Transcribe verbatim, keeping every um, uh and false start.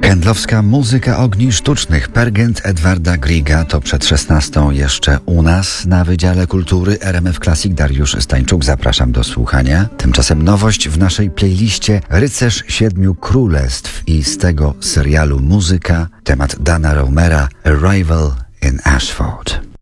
Kędlowska muzyka ogni sztucznych Pergent Edwarda Grieга to przed szesnastą jeszcze u nas na Wydziale Kultury R M F Classic. Dariusz Stańczuk, zapraszam do słuchania. Tymczasem nowość w naszej playliście Rycerz Siedmiu Królestw i z tego serialu muzyka, temat Dana Romera Arrival in Ashford.